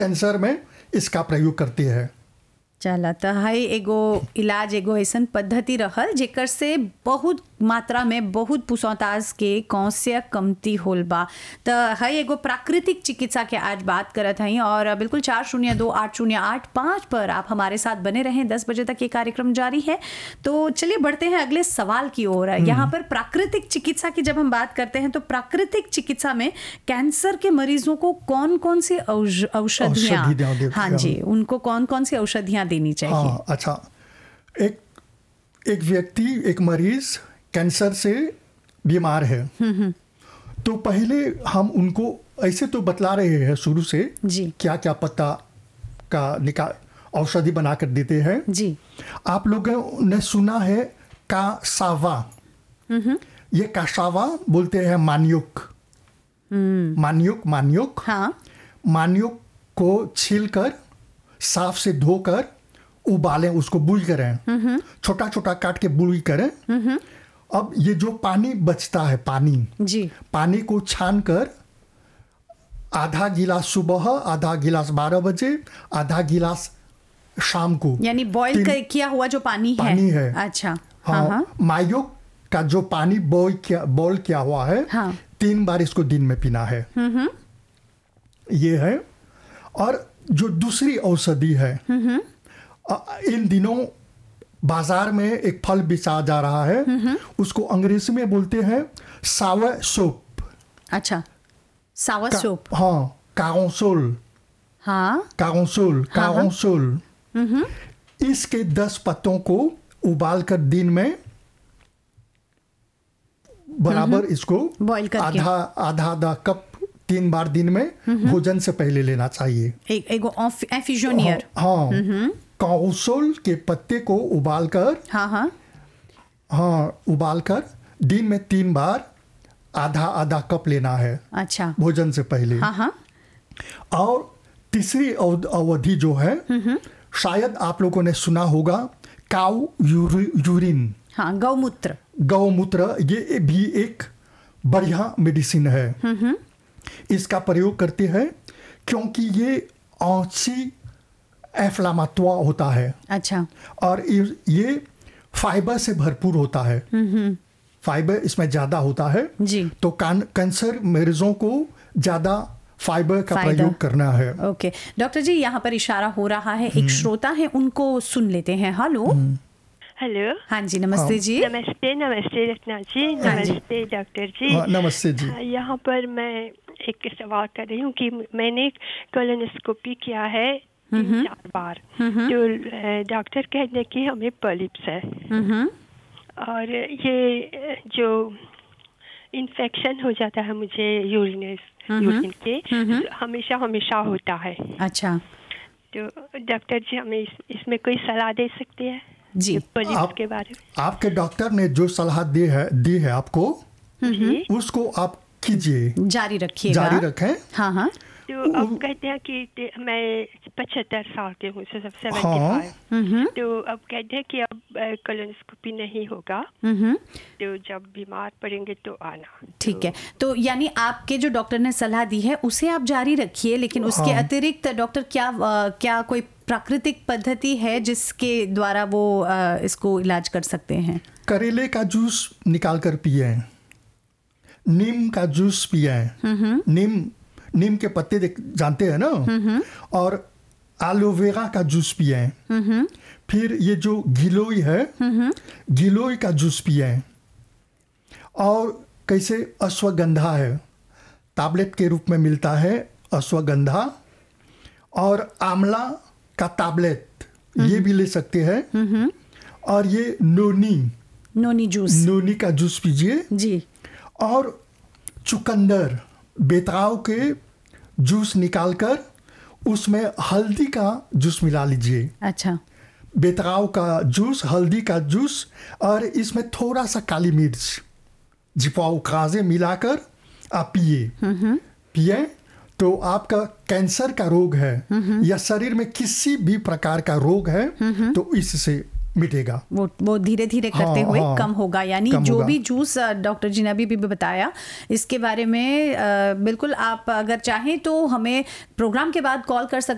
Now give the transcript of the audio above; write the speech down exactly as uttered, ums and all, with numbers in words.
Cancer में इसका प्रयोग करती है। चला तो हई एगो इलाज एगो ऐसन पद्धति रहल जेकर से बहुत मात्रा में बहुत पुसौताज के कौशल कमती होल बा। तो हई एगो प्राकृतिक चिकित्सा के आज बात करत हई और बिल्कुल चार शून्य दो आठ शून्य आठ पाँच पर आप हमारे साथ बने रहें। दस बजे तक ये कार्यक्रम जारी है। तो चलिए बढ़ते हैं अगले सवाल की ओर। यहाँ पर प्राकृतिक चिकित्सा की जब हम बात करते हैं तो प्राकृतिक चिकित्सा में कैंसर के मरीजों को कौन कौन सी औषधियाँ, हाँ जी, उनको कौन कौन सी औषधियाँ देनी चाहिए? हाँ, अच्छा, एक एक व्यक्ति एक मरीज कैंसर से बीमार है तो पहले हम उनको ऐसे तो बतला रहे हैं शुरू से जी। क्या क्या पत्ता का निकाल औषधि बना कर देते हैं जी। आप लोगों ने सुना है कासावा, ये कासावा बोलते हैं मान्युक, मान्युक मान्युक हाँ। मान्युक को छीलकर साफ से धोकर उबालें, उसको बूई करें, छोटा छोटा काट के बूई करें। अब ये जो पानी बचता है, पानी जी। पानी को छान कर आधा गिलास सुबह, आधा गिलास बारह बजे, आधा गिलास शाम को, यानी बॉईल किया हुआ जो पानी, पानी है, है। अच्छा। हाँ, हाँ। मायोक का जो पानी बॉईल किया बॉईल किया हुआ है, हाँ। तीन बार इसको दिन में पीना है। ये है। और जो दूसरी औषधि है, इन दिनों बाजार में एक फल बेचा जा रहा है, उसको अंग्रेजी में बोलते हैं सावर सोप। अच्छा, सावर सोप। हाँ, कारोंसोल। हाँ, कारोंसोल, कारोंसोल। इसके दस पत्तों को उबाल कर दिन में बराबर इसको बॉईल करके आधा आधा आधा कप तीन बार दिन में भोजन से पहले लेना चाहिए। एक एगो एफिजोनियर। हाँ, कारोंसोल के पत्ते को उबालकर, हाँ हाँ हाँ उबालकर दिन में तीन बार आधा आधा कप लेना है। अच्छा, भोजन से पहले। हाँ हाँ। और तीसरी अवधि जो है, शायद आप लोगों ने सुना होगा काऊ यूरिन। हाँ, गौमूत्र। गौमूत्र, ये भी एक बढ़िया मेडिसिन है। इसका प्रयोग करते हैं क्योंकि ये एंटी एफ्लामेटोर होता है। अच्छा। और ये फाइबर से भरपूर होता है, फाइबर इसमें ज़्यादा होता है जी। तो कैंसर मरीजों को ज़्यादा फाइबर का प्रयोग करना है। ओके डॉक्टर जी, यहाँ पर इशारा हो रहा है, एक श्रोता है, उनको सुन लेते हैं। हेलो। हेलो। हाँ जी, नमस्ते जी। नमस्ते नमस्ते रत्ना जी, नमस्ते डॉक्टर जी। नमस्ते जी। यहाँ पर मैं एक सवाल कर रही हूँ कि मैंने कोलोनोस्कोपी किया है तीन चार बार, तो डॉक्टर कहते हैं कि हमें पॉलिप्स है और ये जो इन्फेक्शन हो जाता है मुझे यूरिनस यूरिन के, हमेशा हमेशा होता है। अच्छा, तो डॉक्टर जी हमें इस, इसमें कोई सलाह दे सकते हैं जी पॉलिप्स के बारे में? आपके डॉक्टर ने जो सलाह दी है दी है आपको, उसको आप कीजिए, जारी रखिए, जारी रखें। हाँ हाँ। तो अब कहते हैं कि मैं पचहत्तर साल के हूँ, सब सेवेंटी फाइव, तो अब कहते हैं कि अब कोलोनोस्कोपी नहीं होगा, तो जब बीमार पड़ेंगे तो आना। ठीक है, तो यानी आपके जो डॉक्टर ने सलाह दी है उसे आप जारी रखिए, लेकिन उसके हाँ। अतिरिक्त डॉक्टर क्या आ, क्या कोई प्राकृतिक पद्धति है जिसके द्वारा वो आ, इसको इलाज कर सकते हैं? करेले का जूस निकाल कर पिए, नीम का जूस पिए, नीम नीम के पत्ते जानते हैं ना, और एलोवेरा का जूस पिए, फिर ये जो गिलोय है, गिलोय का जूस पिए, और कैसे अश्वगंधा है, टैबलेट के रूप में मिलता है अश्वगंधा, और आंवला का टैबलेट ये भी ले सकते हैं, और ये नोनी नोनी जूस नोनी का जूस पीजिए जी, और चुकंदर बेताव के जूस निकालकर उसमें हल्दी का जूस मिला लीजिए। अच्छा, बेताव का जूस, हल्दी का जूस, और इसमें थोड़ा सा काली मिर्च जिपाऊ खाजे मिलाकर आप पिए पिए तो आपका कैंसर का रोग है या शरीर में किसी भी प्रकार का रोग है तो इससे मिटेगा, वो वो धीरे धीरे करते हाँ, हुए हाँ, कम होगा। यानी कम जो होगा। भी जूस डॉक्टर जी ने अभी भी बताया इसके बारे में, बिल्कुल आप अगर चाहें तो हमें प्रोग्राम के बाद कॉल कर सकते